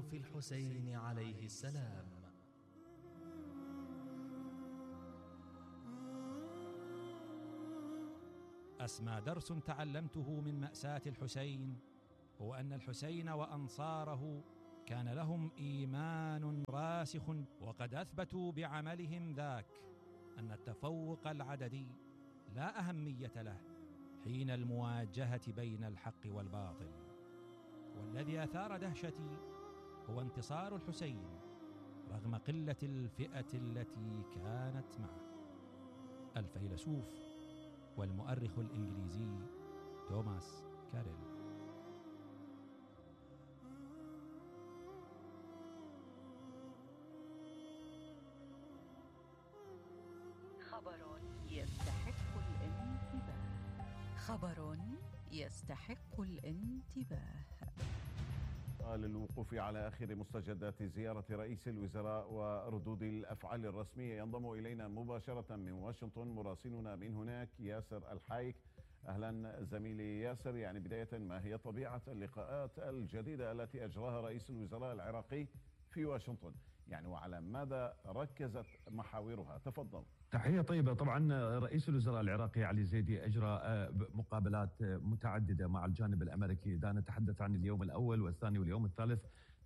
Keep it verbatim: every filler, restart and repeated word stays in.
في الحسين عليه السلام. أسمى درس تعلمته من مأساة الحسين هو أن الحسين وأنصاره كان لهم إيمان راسخ، وقد أثبتوا بعملهم ذاك أن التفوق العددي لا أهمية له حين المواجهة بين الحق والباطل. والذي أثار دهشتي هو انتصار الحسين رغم قلة الفئة التي كانت معه. الفيلسوف والمؤرخ الإنجليزي توماس كاريل. خبر يستحق الانتباه. خبر يستحق الانتباه. للوقوف على آخر مستجدات زيارة رئيس الوزراء وردود الأفعال الرسمية ينضم إلينا مباشرة من واشنطن مراسلنا من هناك ياسر الحايك. أهلا زميلي ياسر، يعني بداية ما هي طبيعة اللقاءات الجديدة التي أجراها رئيس الوزراء العراقي في واشنطن، يعني وعلى ماذا ركزت محاورها؟ تفضل. تحية طيبة. طبعا رئيس الوزراء العراقي علي زيدي أجرى مقابلات متعددة مع الجانب الأمريكي، إذا نتحدث عن اليوم الأول والثاني واليوم الثالث